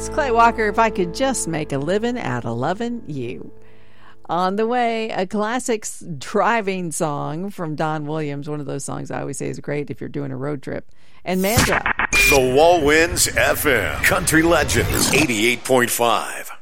It's Clay Walker, If I Could Just Make a Living Out of Loving You. On the way, a classic driving song from Don Williams, one of those songs I always say is great if you're doing a road trip. And Mandra. The Wall Winds FM Country Legends 88.5.